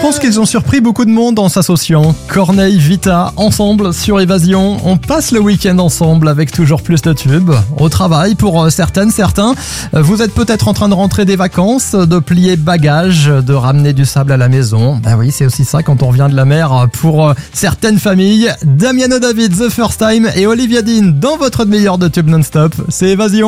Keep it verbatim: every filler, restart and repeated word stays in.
pense qu'ils ont surpris beaucoup de monde en s'associant. Corneille, Vita, ensemble sur Évasion. On passe le week-end ensemble avec toujours plus de tubes. Au travail pour certaines, certains. Vous êtes peut-être en train de rentrer des vacances, de plier bagages, de ramener du sable à la maison. Ben oui, c'est aussi ça quand on revient de la mer pour certaines familles. Damiano David, The First Time et Olivia Dean dans votre meilleur de tube non-stop. C'est Évasion.